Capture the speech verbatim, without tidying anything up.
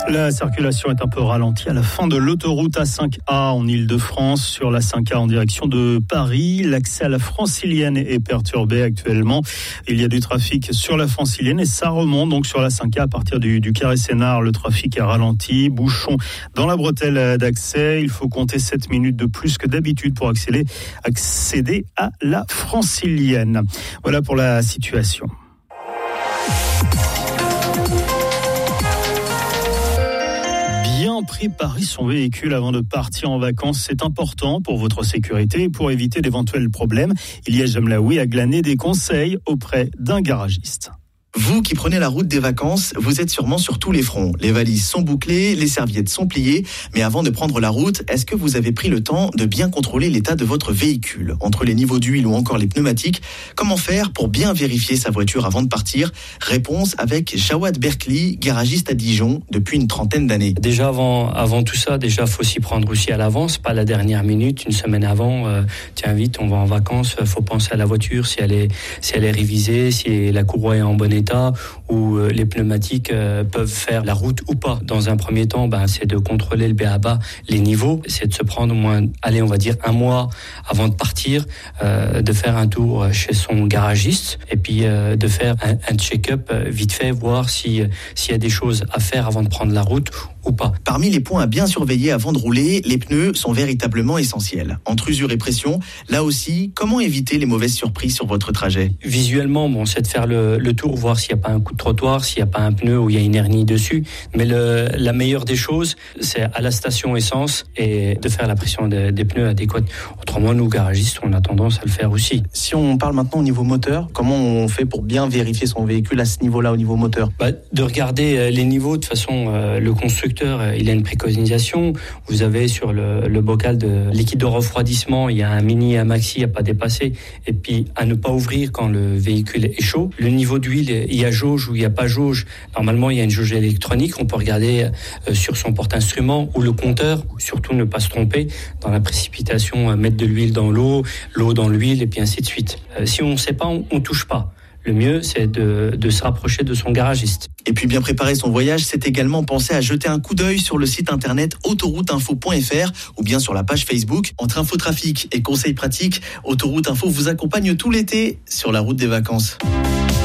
La circulation est un peu ralentie à la fin de l'autoroute A cinq A en Ile-de-France. Sur la cinq A en direction de Paris, l'accès à la Francilienne est perturbé actuellement. Il y a du trafic sur la Francilienne et ça remonte donc sur la cinq A à partir du, du Carré Sénart. Le trafic est ralenti, bouchon dans la bretelle d'accès. Il faut compter sept minutes de plus que d'habitude pour accéder, accéder à la Francilienne. Voilà pour la situation. Bien préparer son véhicule avant de partir en vacances, c'est important pour votre sécurité et pour éviter d'éventuels problèmes. Ilyes Jamlaoui a glané des conseils auprès d'un garagiste. Vous qui prenez la route des vacances, vous êtes sûrement sur tous les fronts. Les valises sont bouclées, les serviettes sont pliées. Mais avant de prendre la route, est-ce que vous avez pris le temps de bien contrôler l'état de votre véhicule ? Entre les niveaux d'huile ou encore les pneumatiques, comment faire pour bien vérifier sa voiture avant de partir ? Réponse avec Jawad Berkli, garagiste à Dijon depuis une trentaine d'années. Déjà avant, avant tout ça, déjà faut s'y prendre aussi à l'avance, pas la dernière minute, une semaine avant. Euh, tiens vite, on va en vacances, faut penser à la voiture, si elle est, si elle est révisée, si la courroie est en bon état, où les pneumatiques peuvent faire la route ou pas. Dans un premier temps, ben, c'est de contrôler le B A B A, les niveaux, c'est de se prendre au moins, allez, on va dire un mois avant de partir, euh, de faire un tour chez son garagiste et puis euh, de faire un, un check-up vite fait, voir si, s'il y a des choses à faire avant de prendre la route ou pas. Parmi les points à bien surveiller avant de rouler, les pneus sont véritablement essentiels. Entre usure et pression, là aussi, comment éviter les mauvaises surprises sur votre trajet ? Visuellement, bon, c'est de faire le, le tour, voir s'il n'y a pas un coup de trottoir, s'il n'y a pas un pneu où il y a une hernie dessus. Mais le, la meilleure des choses, c'est à la station essence et de faire la pression des, des pneus adéquate. Autrement, nous, garagistes, on a tendance à le faire aussi. Si on parle maintenant au niveau moteur, comment on fait pour bien vérifier son véhicule à ce niveau-là, au niveau moteur ? Bah, de regarder les niveaux. De toute façon, euh, le constructeur, il a une préconisation. Vous avez sur le, le bocal de liquide de refroidissement, il y a un mini et un maxi à pas dépasser. Et puis, à ne pas ouvrir quand le véhicule est chaud. Le niveau d'huile, il y a jauge ou il n'y a pas jauge. Normalement, il y a une jauge électronique. On peut regarder euh, sur son porte-instrument ou le compteur. Surtout ne pas se tromper dans la précipitation, euh, mettre de l'huile dans l'eau, l'eau dans l'huile et puis ainsi de suite. Euh, si on ne sait pas, on ne touche pas. Le mieux, c'est de, de se rapprocher de son garagiste. Et puis bien préparer son voyage, c'est également penser à jeter un coup d'œil sur le site internet autoroute info point f r ou bien sur la page Facebook. Entre infotrafic et conseils pratiques, Autoroute Info vous accompagne tout l'été sur la route des vacances.